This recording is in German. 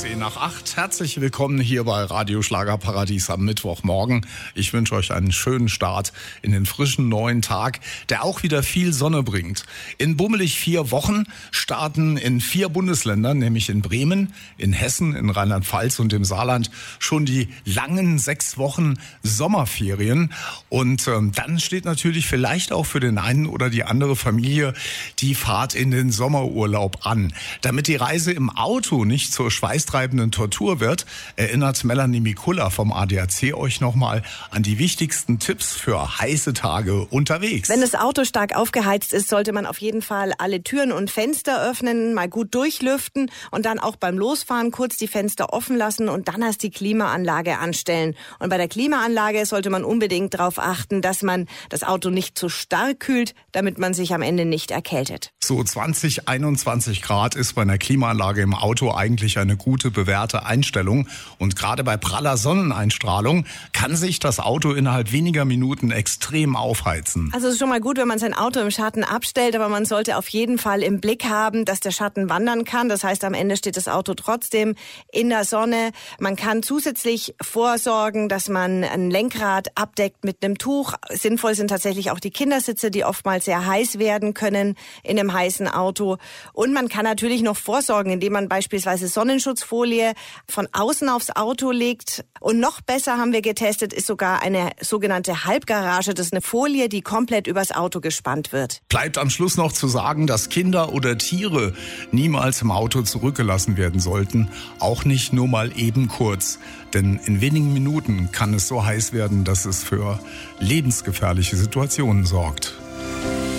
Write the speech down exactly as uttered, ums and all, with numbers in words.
zehn nach acht. Herzlich willkommen hier bei Radio Schlagerparadies am Mittwochmorgen. Ich wünsche euch einen schönen Start in den frischen neuen Tag, der auch wieder viel Sonne bringt. In bummelig vier Wochen starten in vier Bundesländern, nämlich in Bremen, in Hessen, in Rheinland-Pfalz und im Saarland, schon die langen sechs Wochen Sommerferien. Und ähm, dann steht natürlich vielleicht auch für den einen oder die andere Familie die Fahrt in den Sommerurlaub an. Damit die Reise im Auto nicht zur schweißtreibenden Tortur wird, erinnert Melanie Mikula vom A D A C euch nochmal an die wichtigsten Tipps für heiße Tage unterwegs. Wenn das Auto stark aufgeheizt ist, sollte man auf jeden Fall alle Türen und Fenster öffnen, mal gut durchlüften und dann auch beim Losfahren kurz die Fenster offen lassen und dann erst die Klimaanlage anstellen. Und bei der Klimaanlage sollte man unbedingt darauf achten, dass man das Auto nicht zu stark kühlt, damit man sich am Ende nicht erkältet. So zwanzig, einundzwanzig Grad ist bei einer Klimaanlage im Auto eigentlich eine gute, bewährte Einstellung. Und gerade bei praller Sonneneinstrahlung kann sich das Auto innerhalb weniger Minuten extrem aufheizen. Also es ist schon mal gut, wenn man sein Auto im Schatten abstellt, aber man sollte auf jeden Fall im Blick haben, dass der Schatten wandern kann. Das heißt, am Ende steht das Auto trotzdem in der Sonne. Man kann zusätzlich vorsorgen, dass man ein Lenkrad abdeckt mit einem Tuch. Sinnvoll sind tatsächlich auch die Kindersitze, die oftmals sehr heiß werden können in einem heißen Auto. Und man kann natürlich noch vorsorgen, indem man beispielsweise Sonnenschutzfolie von außen aufs Auto legt. Und noch besser haben wir getestet, ist sogar eine sogenannte Halbgarage. Das ist eine Folie, die komplett übers Auto gespannt wird. Bleibt am Schluss noch zu sagen, dass Kinder oder Tiere niemals im Auto zurückgelassen werden sollten. Auch nicht nur mal eben kurz. Denn in wenigen Minuten kann es so heiß werden, dass es für lebensgefährliche Situationen sorgt.